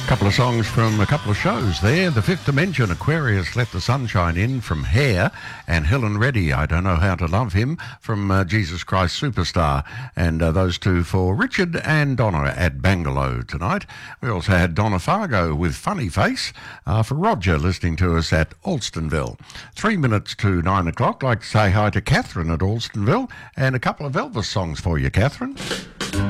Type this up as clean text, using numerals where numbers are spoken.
Couple of songs from a couple of shows there. The Fifth Dimension, Aquarius, Let the Sunshine In from Hair, and Helen Reddy, I Don't Know How to Love Him from Jesus Christ Superstar. And those two for Richard and Donna at Bangalow tonight. We also had Donna Fargo with Funny Face for Roger listening to us at Alstonville. 3 minutes to 9 o'clock. Like to say hi to Catherine at Alstonville and a couple of Elvis songs for you, Catherine.